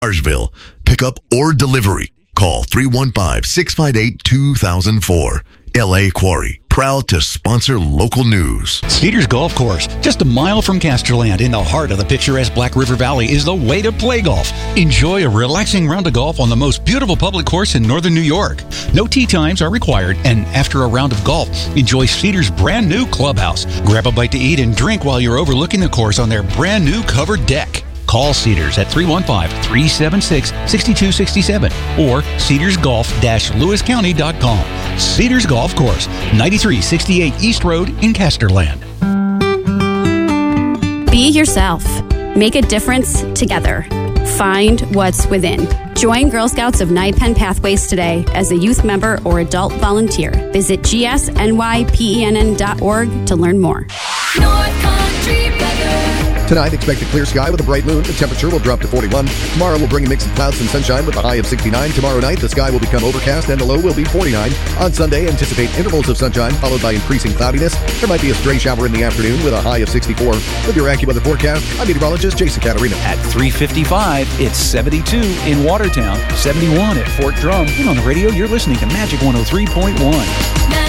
Marshville. Pickup or delivery. Call 315-658-2004. L.A. Quarry. Proud to sponsor local news. Cedars Golf Course, just a mile from Casterland in the heart of the picturesque Black River Valley, is the way to play golf. Enjoy a relaxing round of golf on the most beautiful public course in northern New York. No tee times are required, and after a round of golf, enjoy Cedars' brand new clubhouse. Grab a bite to eat and drink while you're overlooking the course on their brand new covered deck. Call Cedars at 315-376-6267 or cedarsgolf-lewiscounty.com. Cedars Golf Course, 9368 East Road in Casterland. Be yourself. Make a difference together. Find what's within. Join Girl Scouts of Naipen Pathways today as a youth member or adult volunteer. Visit gsnypenn.org to learn more. North Country weather. Tonight, expect a clear sky with a bright moon. The temperature will drop to 41. Tomorrow will bring a mix of clouds and sunshine with a high of 69. Tomorrow night, the sky will become overcast and the low will be 49. On Sunday, anticipate intervals of sunshine followed by increasing cloudiness. There might be a stray shower in the afternoon with a high of 64. With your AccuWeather forecast, I'm meteorologist Jason Caterina. At 3:55, it's 72 in Watertown, 71 at Fort Drum. And on the radio, you're listening to Magic 103.1.